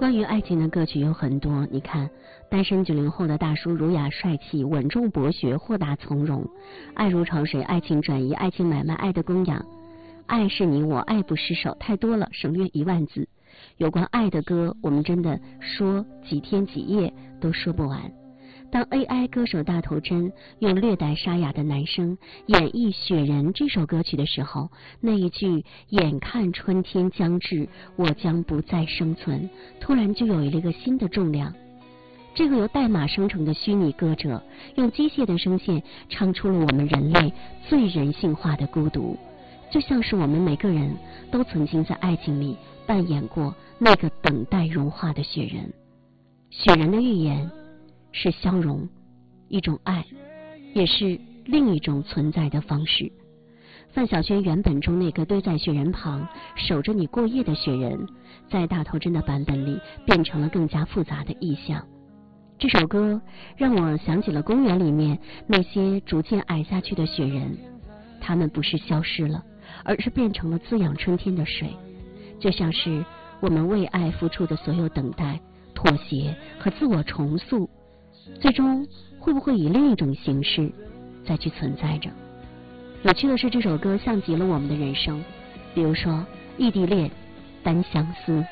关于爱情的歌曲有很多，你看，单身90后的大叔儒雅帅气、稳重博学、豁达从容，爱如潮水、爱情转移、爱情买卖、爱的供养，爱是你我，爱不释手，太多了，省略10000字。有关爱的歌，我们真的说几天几夜都说不完。当 AI 歌手大头针用略带沙哑的男声演绎《雪人》这首歌曲的时候，那一句眼看春天将至，我将不再生存，突然就有了一个新的重量。这个由代码生成的虚拟歌者，用机械的声线唱出了我们人类最人性化的孤独，就像是我们每个人都曾经在爱情里扮演过那个等待融化的雪人。雪人的预言是消融，一种爱，也是另一种存在的方式。范晓萱原本中那个堆在雪人旁守着你过夜的雪人，在大头针的版本里变成了更加复杂的意象。这首歌让我想起了公园里面那些逐渐矮下去的雪人，它们不是消失了，而是变成了滋养春天的水，就像是我们为爱付出的所有等待、妥协和自我重塑，最终会不会以另一种形式再去存在着。有趣的是，这首歌像极了我们的人生，比如说异地恋、单相思。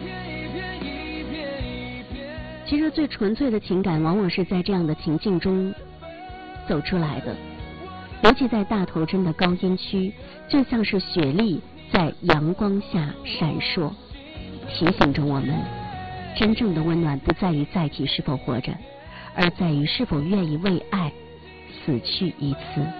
其实最纯粹的情感往往是在这样的情境中走出来的，尤其在大头针的高音区，就像是雪莉在阳光下闪烁，提醒着我们，真正的温暖不在于载体是否活着，而在于是否愿意为爱死去一次。